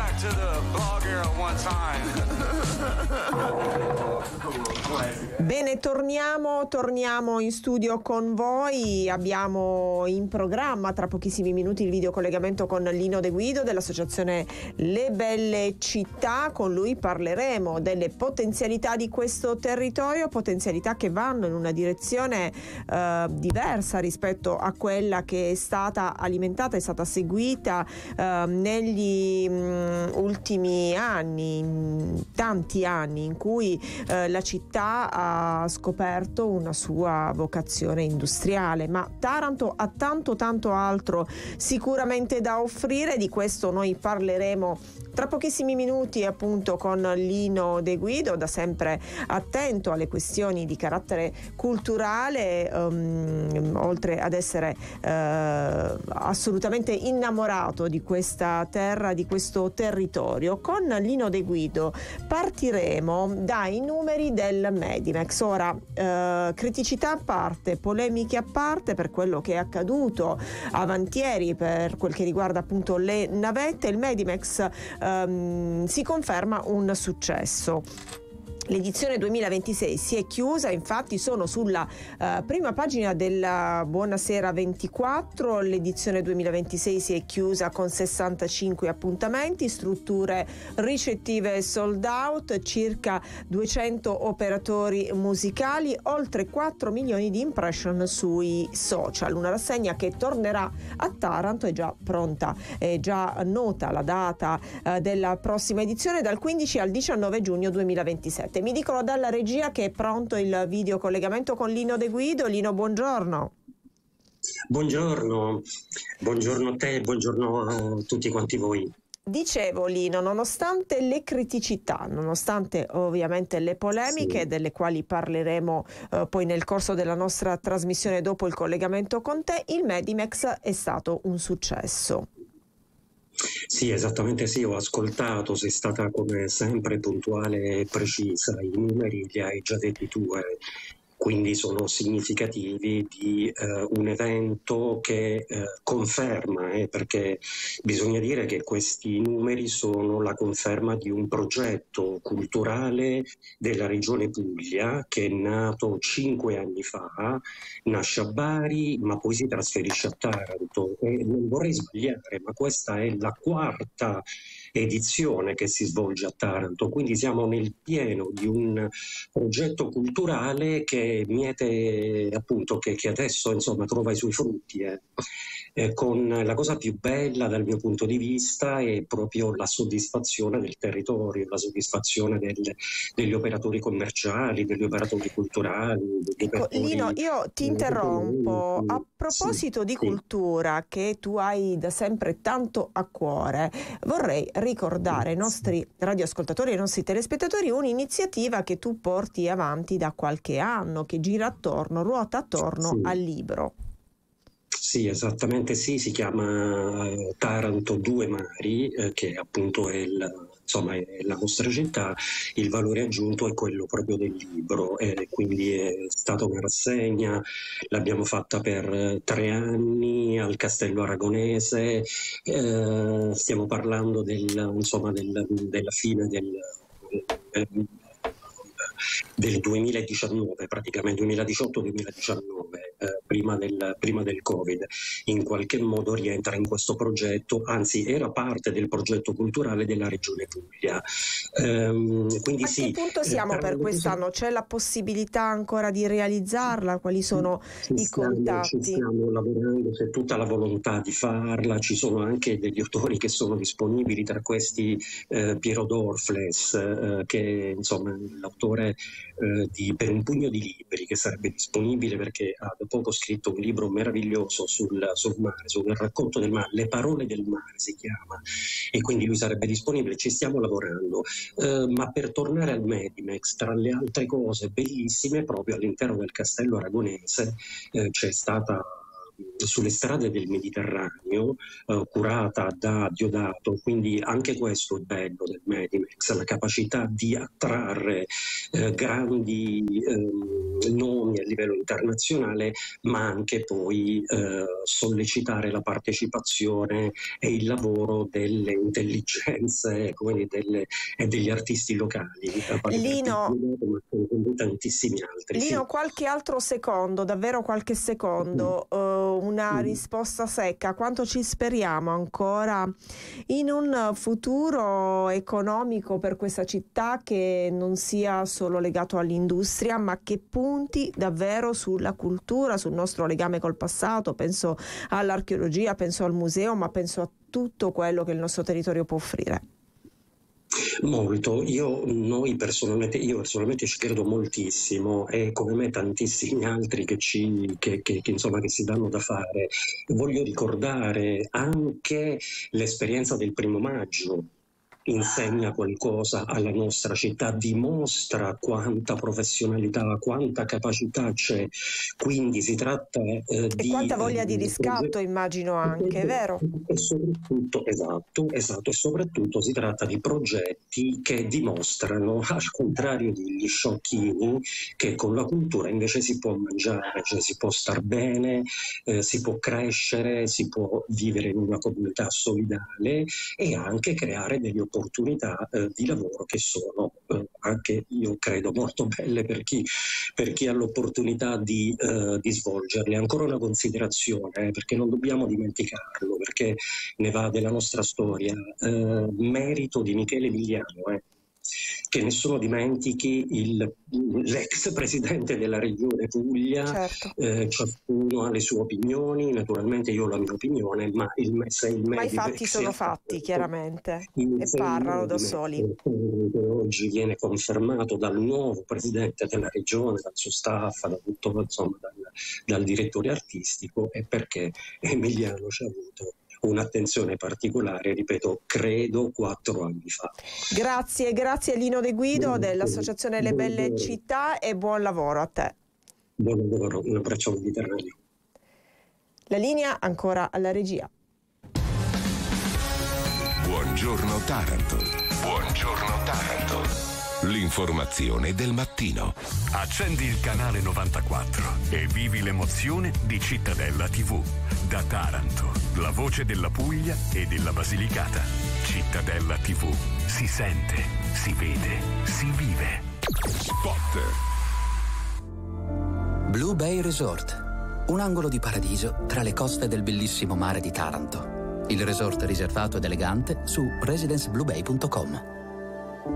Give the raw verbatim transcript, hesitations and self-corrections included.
back to the blog era one time. Bene, torniamo, torniamo in studio con voi. Abbiamo in programma tra pochissimi minuti il video collegamento con Lino De Guido dell'associazione Le Belle Città. Con lui parleremo delle potenzialità di questo territorio, potenzialità che vanno in una direzione eh, diversa rispetto a quella che è stata alimentata, è stata seguita eh, negli mh, ultimi anni, tanti anni in cui eh, la città ha ha scoperto una sua vocazione industriale, ma Taranto ha tanto tanto altro sicuramente da offrire. Di questo noi parleremo tra pochissimi minuti appunto con Lino De Guido, da sempre attento alle questioni di carattere culturale, um, oltre ad essere uh, assolutamente innamorato di questa terra, di questo territorio. Con Lino De Guido partiremo dai numeri del Medimex. Ora, uh, criticità a parte, polemiche a parte per quello che è accaduto avantieri per quel che riguarda appunto le navette, il Medimex Um, si conferma un successo. L'edizione duemilaventisei si è chiusa, infatti sono sulla uh, prima pagina della Buonasera ventiquattro. L'edizione duemilaventisei si è chiusa con sessantacinque appuntamenti, strutture ricettive sold out, circa duecento operatori musicali, oltre quattro milioni di impression sui social. Una rassegna che tornerà a Taranto, è già pronta, è già nota la data uh, della prossima edizione, dal quindici al diciannove giugno duemilaventisette. Mi dicono dalla regia che è pronto il video collegamento con Lino De Guido. Lino, buongiorno. Buongiorno, buongiorno a te, buongiorno a tutti quanti voi. Dicevo Lino, nonostante le criticità, nonostante ovviamente le polemiche, sì, delle quali parleremo eh, poi nel corso della nostra trasmissione dopo il collegamento con te, il Medimex è stato un successo. Sì, esattamente sì, ho ascoltato, sei stata come sempre puntuale e precisa, i numeri li hai già detti tu, eh. Quindi sono significativi di eh, un evento che eh, conferma, eh, perché bisogna dire che questi numeri sono la conferma di un progetto culturale della Regione Puglia che è nato cinque anni fa, nasce a Bari ma poi si trasferisce a Taranto, e non vorrei sbagliare, ma questa è la quarta edizione che si svolge a Taranto, quindi siamo nel pieno di un progetto culturale che miete, appunto, che, che adesso insomma trova i suoi frutti, eh. Eh, con la cosa più bella dal mio punto di vista è proprio la soddisfazione del territorio, la soddisfazione del, degli operatori commerciali, degli operatori culturali. Degli ecco, operatori, Lino, io ti interrompo. A proposito sì, di sì. cultura, che tu hai da sempre tanto a cuore, vorrei ricordare ai nostri radioascoltatori e ai nostri telespettatori un'iniziativa che tu porti avanti da qualche anno, che gira attorno, ruota attorno Sì. al libro. Sì, esattamente sì, si chiama eh, Taranto Due Mari, eh, che appunto è, il, insomma, è la nostra città. Il valore aggiunto è quello proprio del libro, eh, quindi è stata una rassegna, l'abbiamo fatta per eh, tre anni al Castello Aragonese, eh, stiamo parlando del, insomma, del, della fine del... del del duemiladiciannove, praticamente duemiladiciotto duemiladiciannove, eh, prima, del, prima del Covid, in qualche modo rientra in questo progetto, anzi era parte del progetto culturale della Regione Puglia. Ehm, quindi A sì, che punto siamo eh, per quest'anno? C'è la possibilità ancora di realizzarla? Quali sono ci i stiamo, contatti? ci stiamo lavorando, c'è tutta la volontà di farla, ci sono anche degli autori che sono disponibili, tra questi eh, Piero Dorfles, eh, che insomma è l'autore eh, di Per un pugno di libri, che sarebbe disponibile perché ha da poco scritto un libro meraviglioso sul, sul mare, sul racconto del mare, Le parole del mare si chiama, e quindi lui sarebbe disponibile, ci stiamo lavorando. Eh, ma per tornare al Medimex, tra le altre cose bellissime, proprio all'interno del Castello Aragonese eh, c'è stata Sulle strade del Mediterraneo, eh, curata da Diodato, quindi anche questo è bello del Medimex, la capacità di attrarre eh, grandi, ehm, nomi a livello internazionale, ma anche poi eh, sollecitare la partecipazione e il lavoro delle intelligenze quindi delle, e degli artisti locali. Lino, ma tantissimi altri. Lino Sì. qualche altro secondo, davvero qualche secondo, mm. uh, una mm. risposta secca. Quanto ci speriamo ancora in un futuro economico per questa città che non sia solo legato all'industria, ma che punti davvero sulla cultura, sul nostro legame col passato? Penso all'archeologia, penso al museo, ma penso a tutto quello che il nostro territorio può offrire. Molto, io, noi personalmente, io personalmente ci credo moltissimo e come me tantissimi altri che, ci, che, che, che, insomma, che si danno da fare. Voglio ricordare anche l'esperienza del primo maggio. Insegna qualcosa alla nostra città, dimostra quanta professionalità, quanta capacità c'è, quindi si tratta eh, e di... E quanta voglia eh, di riscatto proget- immagino anche, e, vero? E soprattutto, esatto, esatto, e soprattutto si tratta di progetti che dimostrano, al contrario degli sciocchini, che con la cultura invece si può mangiare, cioè si può star bene, eh, si può crescere, si può vivere in una comunità solidale e anche creare delle opportunità opportunità eh, di lavoro che sono eh, anche, io credo, molto belle per chi, per chi ha l'opportunità di, eh, di svolgerle. Ancora una considerazione, eh, perché non dobbiamo dimenticarlo, perché ne va della nostra storia, eh, merito di Michele Emiliano, eh, che nessuno dimentichi il, l'ex presidente della regione Puglia, certo. eh, ciascuno ha le sue opinioni, naturalmente io ho la mia opinione, ma, il, se il ma i fatti sono fatti, fatto, chiaramente, e parlano da soli. Oggi viene confermato dal nuovo presidente della regione, dal suo staff, da tutto, insomma, dal, dal direttore artistico, è perché Emiliano ci ha avuto un'attenzione particolare, ripeto, credo quattro anni fa. Grazie, grazie Lino De Guido buon dell'Associazione Le Belle lavoro. Città e buon lavoro a te. Buon lavoro, un abbraccio mediterraneo. La linea ancora alla regia. Buongiorno Taranto. Buongiorno Taranto. L'informazione del mattino. Accendi il canale novantaquattro e vivi l'emozione di Cittadella tivù. Da Taranto, la voce della Puglia e della Basilicata. Cittadella tivù. Si sente, si vede, si vive. Spot. Blue Bay Resort. Un angolo di paradiso tra le coste del bellissimo mare di Taranto. Il resort riservato ed elegante su residence blue bay punto com.